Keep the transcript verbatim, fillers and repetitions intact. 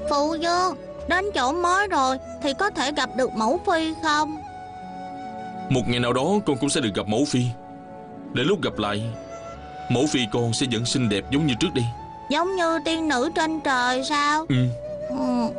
Phụ vương, đến chỗ mới rồi thì có thể gặp được mẫu phi không? Một ngày nào đó con cũng sẽ được gặp mẫu phi. Đến lúc gặp lại, mẫu phi con sẽ vẫn xinh đẹp giống như trước đây. Giống như tiên nữ trên trời sao? Ừ. Ừ.